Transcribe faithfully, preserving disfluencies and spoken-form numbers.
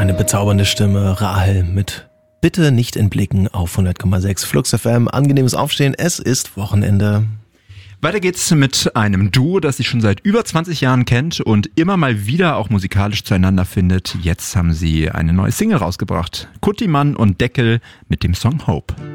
Eine bezaubernde Stimme, Rahel mit Bitte nicht entblicken auf hundert Komma sechs Flux F M. Angenehmes Aufstehen, es ist Wochenende. Weiter geht's mit einem Duo, das sich schon seit über zwanzig Jahren kennt und immer mal wieder auch musikalisch zueinander findet. Jetzt haben sie eine neue Single rausgebracht. Kuttimann und Deckel mit dem Song Hope.